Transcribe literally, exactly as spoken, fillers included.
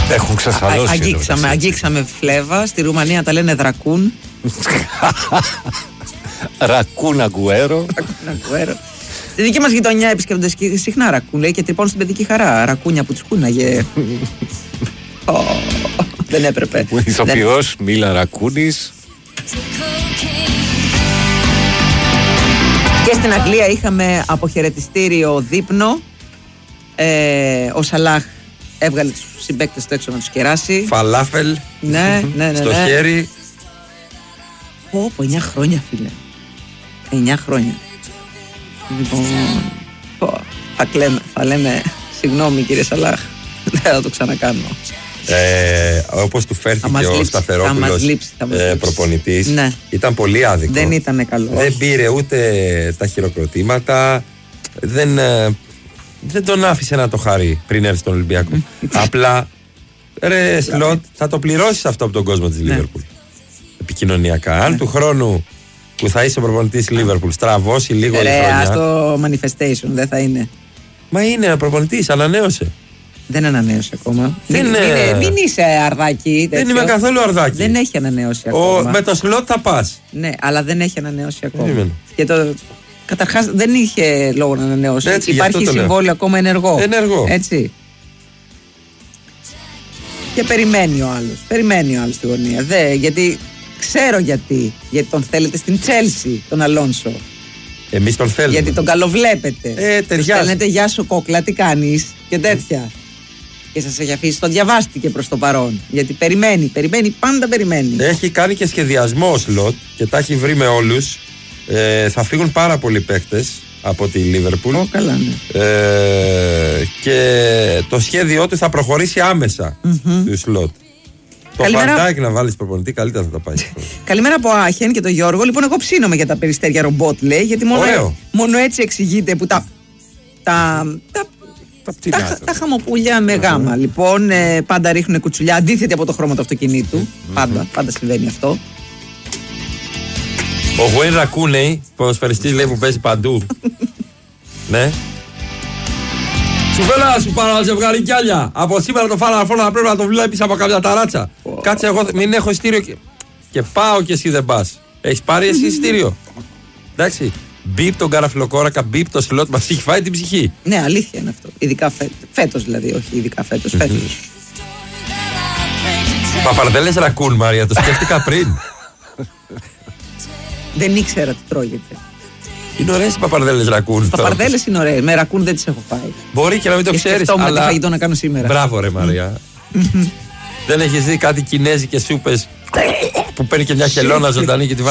Έχουν ξεχαλώσει. Αγγίξαμε, αγγίξαμε φλέβα. Στη Ρουμανία τα λένε δρακούν. Ρακούν αγκουέρο. Στη δική μας γειτονιά επισκέπτονται συχνά ρακούν. Λέει και τρυπώνουν στην παιδική χαρά. Ρακούνια που τσικούναγε. Δεν έπρεπε. Ηθοποιός Μίλα Ρακούνης. Και στην Αγγλία είχαμε αποχαιρετιστήριο δείπνο. Ε, ο Σαλάχ έβγαλε τους συμπαίκτες του έξω να τους κεράσει. Φαλάφελ. Ναι, ναι, ναι. Στο ναι. χέρι. Πω, πω, εννιά χρόνια, φίλε. εννιά χρόνια. Λοιπόν, πω, θα, κλαίμε, θα λέμε συγγνώμη κύριε Σαλάχ. Δεν θα το ξανακάνω. Ε, όπως του φέρθηκε ο Σταθερόπουλος ε, προπονητής, ναι. Ήταν πολύ άδικο. Δεν ήταν καλό. Δεν πήρε ούτε τα χειροκροτήματα. Δεν, ε, δεν τον άφησε να το χαρεί πριν έρθει στον Ολυμπιακό. Απλά, ρε Σλότ, θα το πληρώσεις αυτό από τον κόσμο της Λίβερπουλ. Ναι. Επικοινωνιακά. Αν ναι. του χρόνου που θα είσαι προπονητής Λίβερπουλ στραβώσει λίγο ρε, η χρονιά. Στο manifestation δεν θα είναι. Μα είναι προπονητής, ανανέωσε. Δεν ανανέωσε ακόμα. Δεν μην, είναι... μην, μην είσαι αρδάκι. Δεν είμαι καθόλου αρδάκι. Δεν έχει ανανέώσει Ο, ακόμα. με το Σλότ θα πας. Ναι, αλλά δεν έχει ανανέώσει ακόμα. Είμαι. Και το... Καταρχάς δεν είχε λόγο να ανανεώσει. Έτσι, υπάρχει συμβόλαιο ακόμα ενεργό. Ενεργό. Έτσι. Και περιμένει ο άλλος. Περιμένει ο άλλος στη γωνία. Δε, γιατί ξέρω γιατί. Γιατί τον θέλετε στην Τσέλσι, τον Αλόνσο. Εμείς τον θέλουμε. Γιατί τον καλοβλέπετε. Ε, ταιριάζει. Στέλνετε γεια σου κόκλα, τι κάνεις και τέτοια. Και σας έχει αφήσει, το διαβάστηκε προς το παρόν. Γιατί περιμένει, περιμένει, πάντα περιμένει. Έχει κάνει και σχεδιασμό ο Σλότ και τα έχει βρει με όλους. Ε, θα φύγουν πάρα πολλοί παίκτες από τη Λίβερπουλ. Ω, καλά, ναι. Ε, και το σχέδιό του θα προχωρήσει άμεσα mm-hmm. του Σλότ. Το Φαντάκ να βάλεις προπονητή, καλύτερα θα τα πάει. Καλημέρα από Άχεν και τον Γιώργο. Λοιπόν, εγώ ψήνομαι για τα περιστέρια ρομπότ, λέει, γιατί μόνο, μόνο έτσι εξηγείται που τα. τα, τα Τα, τα, τα χαμοπούλια με γάμα. Mm-hmm. Λοιπόν, ε, πάντα ρίχνουν κουτσουλιά αντίθετη από το χρώμα του αυτοκινήτου. Mm-hmm. Πάντα, πάντα συμβαίνει αυτό. Ο Γουέιν Ρακούνεϊ, ποδοσφαιριστής, λέει που παίζει παντού. Ναι. Σου φέρω να σου πάρω ζευγάρι κιάλια. Από σήμερα το φάλα να πρέπει να το βλέπεις από κάποια ταράτσα. Oh. Κάτσε, εγώ μην έχω εισιτήριο και... και πάω και εσύ δεν πας. Έχεις πάρει εσύ εισιτήριο. Εντάξει. Μπίπ τον καραφλοκόρακα, μπίπ το Σλότ, μας έχει φάει την ψυχή. Ναι, αλήθεια είναι αυτό. Ειδικά φέτος. Φέτος δηλαδή, όχι ειδικά φέτος. Φέτος. Παπαρδέλες Ρακούν, Μαρία, το σκέφτηκα πριν. Δεν ήξερα τι τρώγεται. Είναι ωραίες οι παπαρδέλες Ρακούν. Παπαρδέλες είναι ωραίες. Με Ρακούν δεν τις έχω φάει. Μπορεί και να μην το ξέρεις. Αλλά τι φαγητό να κάνω σήμερα. Μπράβο, ρε Μαρία. Δεν έχεις δει κάτι κινέζικες σούπες που παίρνει και μια χελώνα ζωντανή και τη